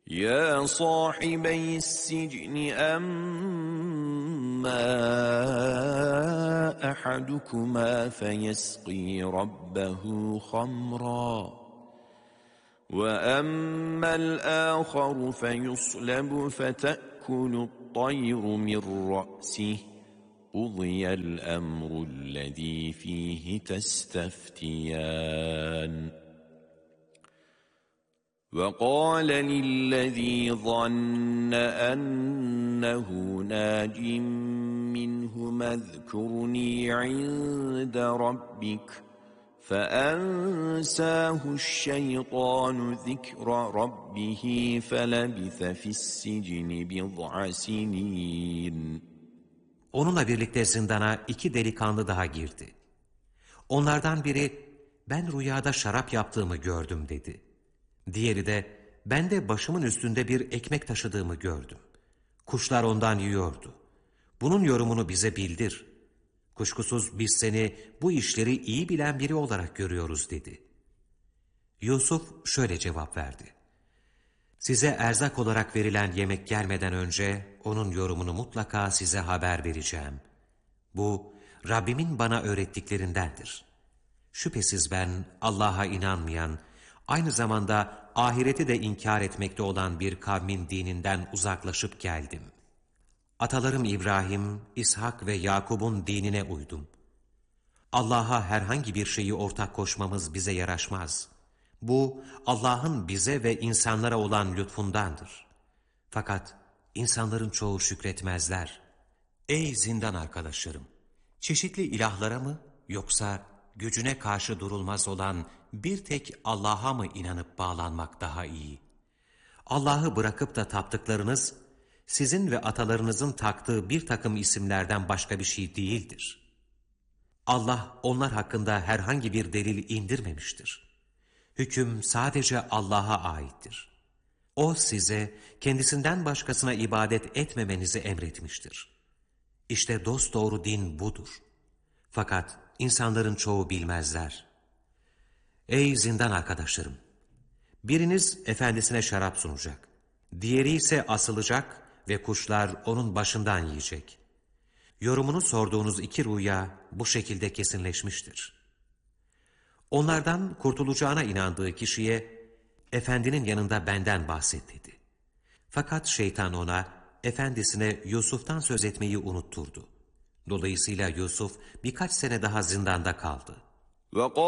يا صاحبي السجن أما أحدكما فيسقي ربه خمرا وأما الآخر فيصلب فتأكل الطير من رأسه قضي الأمر الذي فيه تستفتيان وقال للذي ظن أنه ناج منهما اذكرني عند ربك فأنساه الشيطان ذكر ربه فلبث في السجن بضع سنين. Onunla birlikte zindana 2 delikanlı daha girdi. Onlardan biri, ben rüyada şarap yaptığımı gördüm dedi. Diğeri de, ben de başımın üstünde bir ekmek taşıdığımı gördüm. Kuşlar ondan yiyordu. Bunun yorumunu bize bildir. Kuşkusuz biz seni bu işleri iyi bilen biri olarak görüyoruz dedi. Yusuf şöyle cevap verdi. Size erzak olarak verilen yemek gelmeden önce onun yorumunu mutlaka size haber vereceğim. Bu Rabbimin bana öğrettiklerindendir. Şüphesiz ben Allah'a inanmayan, aynı zamanda ahireti de inkar etmekte olan bir kavmin dininden uzaklaşıp geldim. Atalarım İbrahim, İshak ve Yakub'un dinine uydum. Allah'a herhangi bir şeyi ortak koşmamız bize yaraşmaz. Bu Allah'ın bize ve insanlara olan lütfundandır. Fakat insanların çoğu şükretmezler. Ey zindan arkadaşlarım! Çeşitli ilahlara mı yoksa gücüne karşı durulmaz olan bir tek Allah'a mı inanıp bağlanmak daha iyi? Allah'ı bırakıp da taptıklarınız, sizin ve atalarınızın taktığı bir takım isimlerden başka bir şey değildir. Allah onlar hakkında herhangi bir delil indirmemiştir. Hüküm sadece Allah'a aittir. O size kendisinden başkasına ibadet etmemenizi emretmiştir. İşte dosdoğru din budur. Fakat insanların çoğu bilmezler. Ey zindan arkadaşlarım! Biriniz efendisine şarap sunacak. Diğeri ise asılacak ve kuşlar onun başından yiyecek. Yorumunu sorduğunuz 2 rüya bu şekilde kesinleşmiştir. Onlardan kurtulacağına inandığı kişiye, efendinin yanında benden bahset dedi. Fakat şeytan ona, efendisine Yusuf'tan söz etmeyi unutturdu. Dolayısıyla Yusuf birkaç sene daha zindanda kaldı.